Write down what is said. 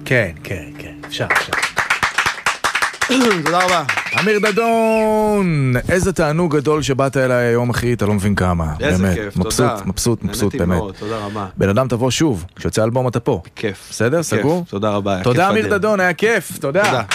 כן, כן, כן, אפשר. תודה רבה. אמיר דדון, איזה תענוג גדול שבאת אליי היום, אחי, אתה לא מבין כמה. איזה באמת. כיף, מבסוט, תודה. מבסוט, נהניתי באמת. מאוד, תודה רבה. בן אדם תבוא שוב, כשיוצא אלבום אתה פה. כיף. בסדר, כיף, סגור? תודה רבה. תודה כיף אמיר אדיר. דדון, היה כיף, תודה. תודה.